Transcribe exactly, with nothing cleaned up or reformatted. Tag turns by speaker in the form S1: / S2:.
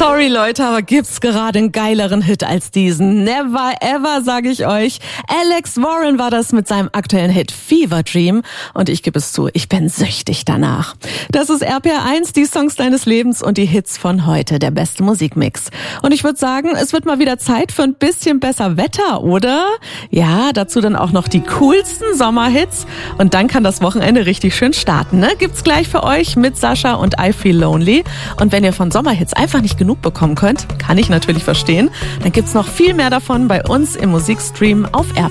S1: Sorry Leute, aber gibt's gerade einen geileren Hit als diesen? Never ever, sage ich euch. Alex Warren war das mit seinem aktuellen Hit Fever Dream und ich gebe es zu, ich bin süchtig danach. Das ist R P R eins, die Songs deines Lebens und die Hits von heute, der beste Musikmix. Und ich würde sagen, es wird mal wieder Zeit für ein bisschen besser Wetter, oder? Ja, dazu dann auch noch die coolsten Sommerhits und dann kann das Wochenende richtig schön starten, ne? Gibt's gleich für euch mit Sascha und I Feel Lonely. Und wenn ihr von Sommerhits einfach nicht genug bekommen könnt, kann ich natürlich verstehen, dann gibt's noch viel mehr davon bei uns im Musikstream auf R P R.